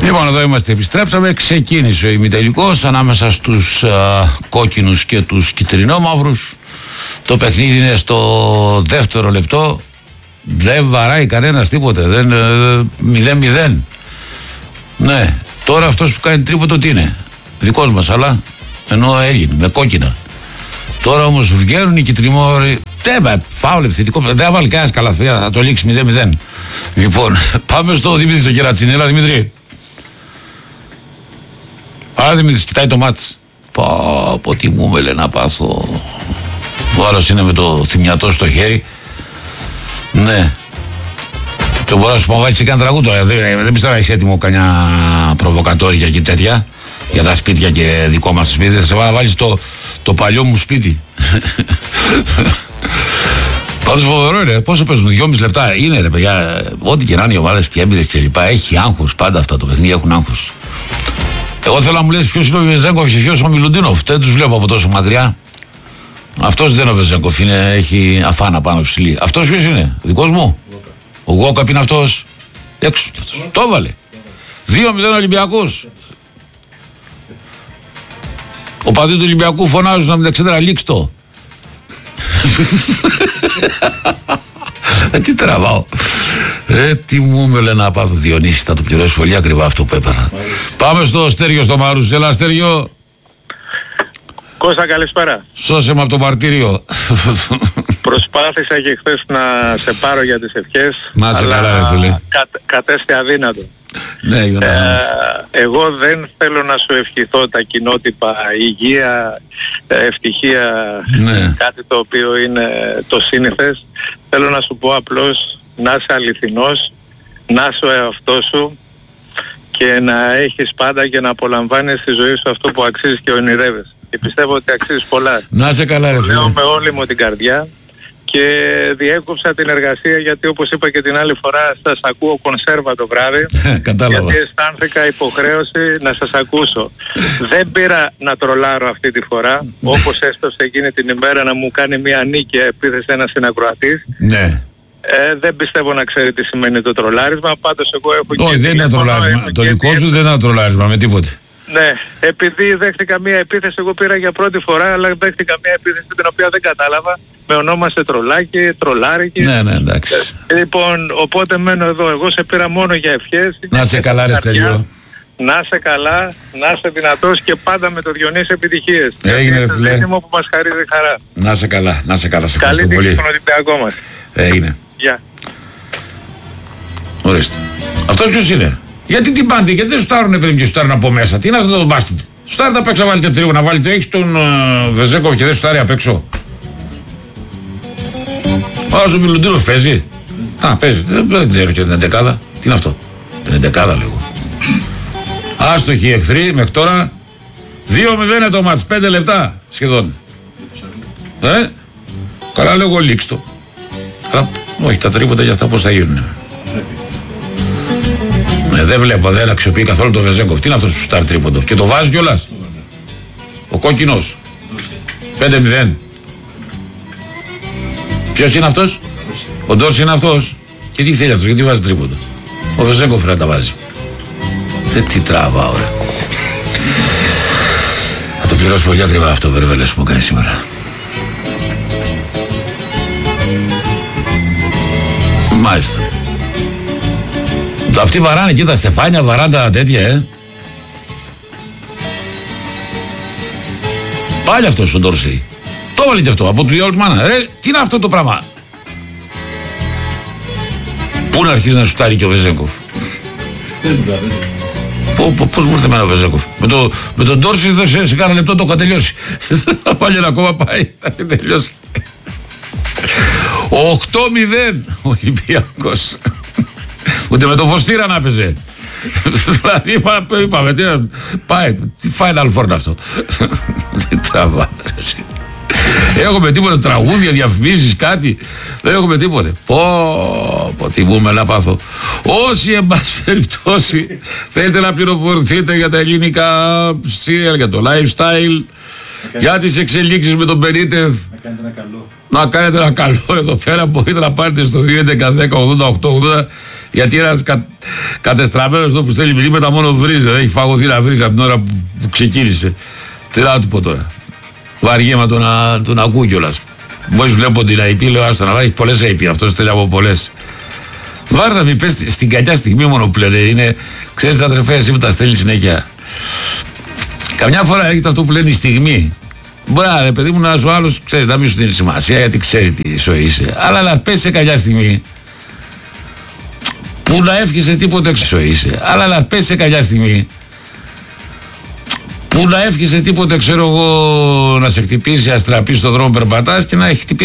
Λοιπόν, εδώ είμαστε, επιστρέψαμε. Ξεκίνησε ο ημιτελικός ανάμεσα στους κόκκινους και τους κυτρινόμαυρους. Το παιχνίδι είναι στο δεύτερο λεπτό. Δεν βαράει κανένας τίποτε. 0-0. Ναι, τώρα αυτός που κάνει τρίποντο τι είναι? Δικός μας, αλλά ενώ έγινε με κόκκινα. Τώρα όμως βγαίνουν οι κυτρινόμαυροι. Φάουλ επιθετικό. Δεν βάλει κανένας καλάθι. Θα το λήξει 0-0. Λοιπόν, πάμε στο Δημήτρη στο Κερατσίνη. Έλα, Δημήτρη. Άρα Δημήτρης κοιτάει το μάτς. Πω τι μου μέλε να πάθω. Ο άλλος είναι με το θυμιατό στο χέρι. Ναι. Το μπορώ να σου πω, βάλεις και κανένα τραγούδι τώρα. Δεν πιστεύω να έχεις έτοιμο κανένα προβοκατόρια και τέτοια για τα σπίτια και δικό μας σπίτι. Θα σε βάλεις το παλιό μου σπίτι. Πάντως φοβερό είναι. Πόσο παίζουν, 2,5 λεπτά. Είναι ρε παιδιά, ό,τι και να είναι οι ομάδες και έμπειρες και λοιπά. Έχει άγχος πάντα αυτά το παιχνίδι, έχουν άγχος. Εγώ θέλω να μου λες ποιος είναι ο Βεζέγκοφ και ποιος ο Μιλουντίνοφ. Δεν τους βλέπω από τόσο μακριά. Αυτός δεν είναι ο Βεζέγκοφ, έχει αφάνα πάνω ψηλή. Αυτός ποιος είναι, δικός μου? Ο Γόκαπ είναι αυτός. Έξω κι αυτός. Το έβαλε. 2-0 Ολυμπιακός. Ο παδί του Ολυμπιακού φωνάζουν να μην εξέδρα λήξτο. Τι τραβάω. Τι μου με λένε να πάθω, Διονύση, θα το πληρώσει πολύ ακριβά αυτό που έπαθα. Πάμε στο Στέργιο στο Μαρούς. Έλα Στέργιο. Κώστα, καλησπέρα. Σώσε με από το μαρτύριο. Προσπάθησα και χθες να σε πάρω για τις ευχές. Να σε καλά ρε φίλε. Κατέστη αδύνατο. Ναι, εγώ δεν θέλω να σου ευχηθώ τα κοινότυπα υγεία, ευτυχία, ναι. Κάτι το οποίο είναι το σύνηθες. Θέλω να σου πω απλώς να είσαι αληθινός, να είσαι ο εαυτός σου και να έχεις πάντα και να απολαμβάνεις στη ζωή σου αυτό που αξίζεις και ονειρεύεσαι. Και πιστεύω ότι αξίζεις πολλά. Να είσαι καλά ρε φίλε. Λέω με όλη μου την καρδιά. Και διέκοψα την εργασία γιατί όπως είπα και την άλλη φορά σας ακούω κονσέρβα το βράδυ. Κατάλαβα. Γιατί αισθάνθηκα υποχρέωση να σας ακούσω. Δεν πήρα να τρολάρω αυτή τη φορά, όπως έστωσε εκείνη την ημέρα να μου κάνει μια νίκη επίθεση ένας συνακροατής. Ναι. Δεν πιστεύω να ξέρει τι σημαίνει το τρολάρισμα, πάντως εγώ έχω Όχι, δεν είναι τρολάρισμα. Το δικό σου δεν είναι τρολάρισμα με τίποτε. Ναι, επειδή δέχτηκα μια επίθεση, εγώ πήρα για πρώτη φορά, αλλά δέχτηκα μια επίθεση την οποία δεν κατάλαβα. Με ονόμασε τρολάκι, τρολάρικη. Ναι, εντάξει. Λοιπόν, οπότε μένω εδώ. Εγώ σε πήρα μόνο για ευχές. Να σε καλά ρε Στέλιο. Να σε καλά, να είσαι δυνατός και πάντα με το Διονύση επιτυχίες. Έγινε ρε φίλε. Είναι που μας χαρίζει χαρά. Να σε καλά, να σε καλά. Σε καλή τύχη στον Ολυμπιακό μας. Έγινε. Γεια. Ορίστε. Αυτός ποιος είναι? Γιατί την πάντη, γιατί δεν σουτάρουνε παιδί και σουτάρουν από μέσα? Τι είναι αυτό το μπάσκετ? Σουτάρουν απ' έξω να βάλετε τρίγο, να βάλετε. Έχεις τον Βεζέγκοφ και δεν σουτάρει απ' έξω. Ο Μιλουντίνοφ παίζει. Παίζει. Δεν ξέρω και την εντεκάδα. Τι είναι αυτό? Την εντεκάδα λέγω. Άστοχοι εχθροί μέχρι τώρα. 2-0 το μάτς. 5 λεπτά σχεδόν. Καλά λέγω λήξτο. Αλλά όχι, τα τρίποτα για αυτά πώς θα γίνουν. Δεν βλέπω, δεν αξιοποιεί καθόλου το Βεζέγκοφ. Τι είναι αυτός που σουτάρει τρίποντο? Και το βάζει κιόλας. Ο κόκκινος. 5-0. Ποιος είναι αυτός? Ο Ντόρση είναι αυτός. Και τι θέλει αυτός, γιατί βάζει τρίποντο? Ο Βεζέγκοφ να τα βάζει. Τι τραβάω ρε. Θα το πληρώσω πολύ ακριβά αυτό βερβελές που μου κάνει σήμερα. Μάλιστα. Αυτοί βαράνε εκεί τα στεφάνια, βαράνε τα τέτοια Πάλι αυτός ο Ντόρση. Το βάλει και αυτό από του Ιόλτ Μάνα. Τι είναι αυτό το πράγμα? Πού να αρχίσει να σουτάρει και ο Βεζέγκοφ? Πώς μου ήρθε εμένα ο Βεζέγκοφ? Με τον Ντόρση σε κάνα λεπτό το είχα τελειώσει. Θα πάλι ένα ακόμα πάει, θα τελειώσει. 8-0 ο Ολυμπιακός. Ούτε με το Φωστήρα να παίζε. Δηλαδή είπαμε τι πάει, τι Final Four είναι αυτό? Τι τραβάτε. Έχουμε τίποτα, τραγούδια, διαφημίσεις, κάτι? Δεν έχουμε τίποτε. Πω τι μπούμε να πάθω. Όσοι εν πάση περιπτώσει θέλετε να πληροφορηθείτε για τα ελληνικά σύριαλ, για το lifestyle, για τις εξελίξεις με τον Περίτεθ, να κάνετε ένα καλό εδώ πέρα, μπορείτε να πάρετε στο 211-10-88-80 Γιατί ένας κατεστραμμένος εδώ που στέλνει μηνύματα μόνο βρίζει, δεν έχει φαγωθεί να βρίζει από την ώρα που ξεκίνησε. Τι να του πω τώρα. Βαριέμαι τον ακούω κιόλας. Μόλις βλέπω την IP, λέω άστον, αλλά έχει πολλές IP, αυτός στέλνει από πολλές. Βάρνα μη πες στην κακιά στιγμή μόνο πλέον, είναι, ξέρεις αδερφέ, εσύ που τα στέλνει συνέχεια. Καμιά φορά έρχεται αυτό που λένε η στιγμή. Μπορεί να παιδί μου να σου άλλος, ξέρεις, να μην σου δίνει σημασία γιατί ξέρει τι ζωή είσαι. Αλλά να πες σε κακιά στιγμή που να εύχεσαι τίποτε ζωή είσαι. Αλλά να πες σε κακιά στιγμή που να εύχεσαι τίποτε, ξέρω εγώ, να σε χτυπήσει αστραπή στον δρόμο περπατάς και να έχει χτυπήσει